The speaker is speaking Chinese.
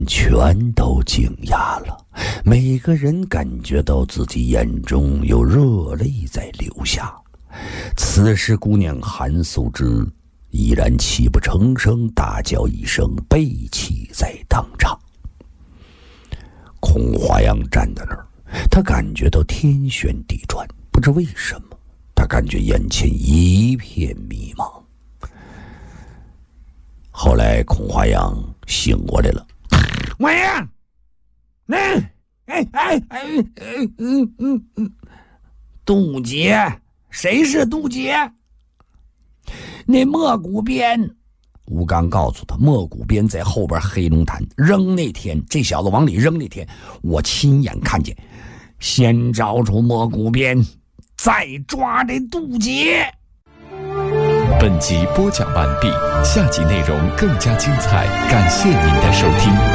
全都惊讶了，每个人感觉到自己眼中有热泪在流下。此时姑娘韩素芝依然泣不成声，大叫一声，背泣在当场。孔华阳站在那儿，他感觉到天旋地转，不知为什么，他感觉眼前一片迷茫。后来孔华阳醒过来了， 王爷，杜姐，谁是杜姐？那蘑菇鞭，吴刚告诉他，蘑菇鞭在后边黑龙潭扔那天，这小子往里扔那天，我亲眼看见，先找出蘑菇鞭，再抓这杜姐。 本集播讲完毕，下集内容更加精彩，感谢您的收听。